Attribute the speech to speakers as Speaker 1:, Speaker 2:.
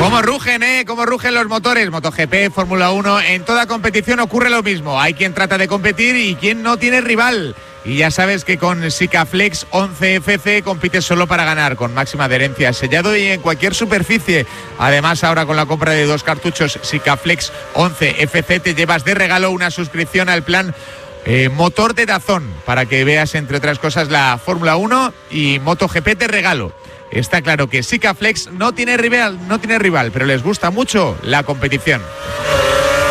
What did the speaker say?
Speaker 1: ¿Cómo rugen, cómo rugen los motores? MotoGP, Fórmula 1, en toda competición ocurre lo mismo. Hay quien trata de competir y quien no tiene rival. Y ya sabes que con Sikaflex 11 FC compites solo para ganar, con máxima adherencia, sellado y en cualquier superficie. Además, ahora con la compra de 2 cartuchos Sikaflex 11 FC te llevas de regalo una suscripción al plan Motor de DAZN, para que veas, entre otras cosas, la Fórmula 1 y MotoGP de regalo. Está claro que Sikaflex no tiene rival, pero les gusta mucho la competición.